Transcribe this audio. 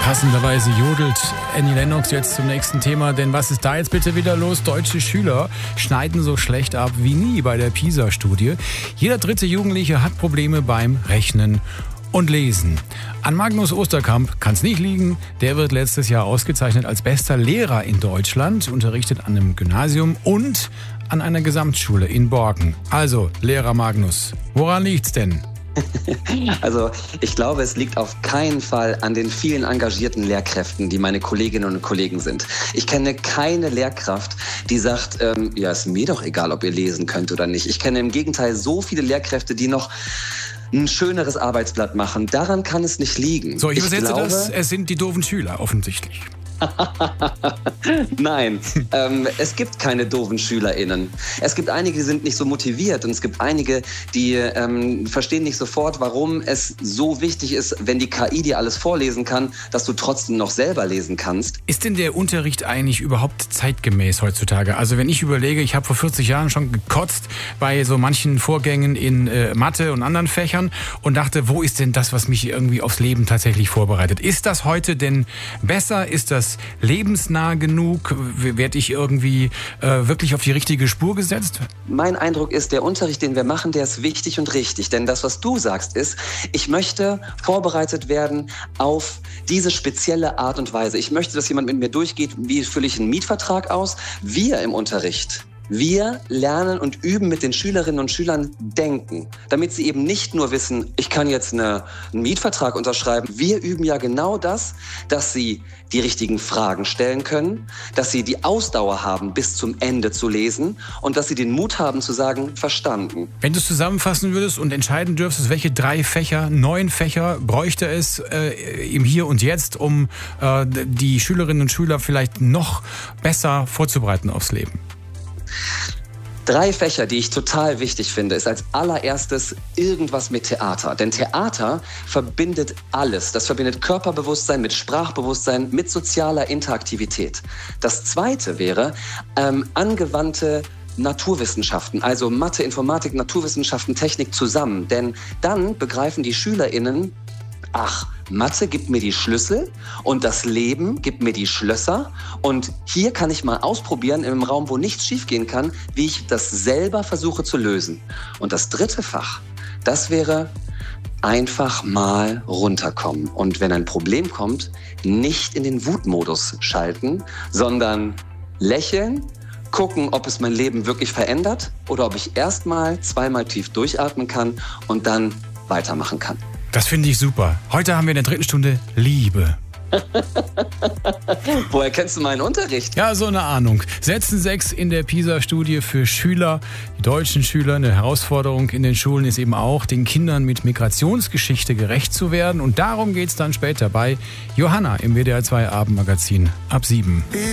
Passenderweise jodelt Annie Lennox jetzt zum nächsten Thema, denn was ist da jetzt bitte wieder los? Deutsche Schüler schneiden so schlecht ab wie nie bei der PISA-Studie. Jeder dritte Jugendliche hat Probleme beim Rechnen und Lesen. An Magnus Osterkamp kann es nicht liegen. Der wird letztes Jahr ausgezeichnet als bester Lehrer in Deutschland, unterrichtet an einem Gymnasium und an einer Gesamtschule in Borken. Also, Lehrer Magnus, woran liegt's denn? Also ich glaube, es liegt auf keinen Fall an den vielen engagierten Lehrkräften, die meine Kolleginnen und Kollegen sind. Ich kenne keine Lehrkraft, die sagt, ja, ist mir doch egal, ob ihr lesen könnt oder nicht. Ich kenne im Gegenteil so viele Lehrkräfte, die noch ein schöneres Arbeitsblatt machen. Daran kann es nicht liegen. So, ich übersetze das, es sind die doofen Schüler offensichtlich. Nein, es gibt keine doofen SchülerInnen. Es gibt einige, die sind nicht so motiviert und es gibt einige, die verstehen nicht sofort, warum es so wichtig ist, wenn die KI dir alles vorlesen kann, dass du trotzdem noch selber lesen kannst. Ist denn der Unterricht eigentlich überhaupt zeitgemäß heutzutage? Also wenn ich überlege, ich habe vor 40 Jahren schon gekotzt bei so manchen Vorgängen in Mathe und anderen Fächern und dachte, wo ist denn das, was mich irgendwie aufs Leben tatsächlich vorbereitet? Ist das heute denn besser? Ist das lebensnah genug? Werde ich irgendwie wirklich auf die richtige Spur gesetzt? Mein Eindruck ist, der Unterricht, den wir machen, der ist wichtig und richtig. Denn das, was du sagst, ist, ich möchte vorbereitet werden auf diese spezielle Art und Weise. Ich möchte, dass jemand mit mir durchgeht, wie fülle ich einen Mietvertrag aus? Wir im Unterricht, wir lernen und üben mit den Schülerinnen und Schülern denken, damit sie eben nicht nur wissen, ich kann jetzt einen Mietvertrag unterschreiben. Wir üben ja genau das, dass sie die richtigen Fragen stellen können, dass sie die Ausdauer haben, bis zum Ende zu lesen und dass sie den Mut haben zu sagen, verstanden. Wenn du es zusammenfassen würdest und entscheiden dürftest, welche 3 Fächer, 9 Fächer bräuchte es im Hier und Jetzt, um die Schülerinnen und Schüler vielleicht noch besser vorzubereiten aufs Leben? 3 Fächer, die ich total wichtig finde, ist als allererstes irgendwas mit Theater. Denn Theater verbindet alles. Das verbindet Körperbewusstsein mit Sprachbewusstsein, mit sozialer Interaktivität. Das zweite wäre angewandte Naturwissenschaften, also Mathe, Informatik, Naturwissenschaften, Technik zusammen. Denn dann begreifen die SchülerInnen, ach, Mathe gibt mir die Schlüssel und das Leben gibt mir die Schlösser. Und hier kann ich mal ausprobieren, im Raum, wo nichts schiefgehen kann, wie ich das selber versuche zu lösen. Und das dritte Fach, das wäre einfach mal runterkommen. Und wenn ein Problem kommt, nicht in den Wutmodus schalten, sondern lächeln, gucken, ob es mein Leben wirklich verändert oder ob ich erstmal 2-mal tief durchatmen kann und dann weitermachen kann. Das finde ich super. Heute haben wir in der 3. Stunde Liebe. Woher kennst du meinen Unterricht? Ja, so eine Ahnung. Setzen 6 in der PISA-Studie für Schüler, die deutschen Schüler. Eine Herausforderung in den Schulen ist eben auch, den Kindern mit Migrationsgeschichte gerecht zu werden. Und darum geht es dann später bei Johanna im WDR 2 Abendmagazin ab 7.